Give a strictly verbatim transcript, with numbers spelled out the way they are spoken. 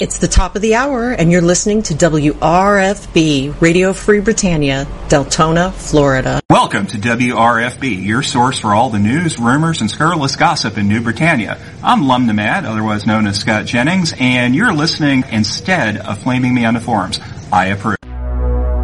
It's the top of the hour, and you're listening to W R F B, Radio Free Britannia, Deltona, Florida. Welcome to W R F B, your source for all the news, rumors, and scurrilous gossip in New Britannia. I'm Lum Nomad, otherwise known as Scott Jennings, and you're listening instead of flaming me on the forums. I approve.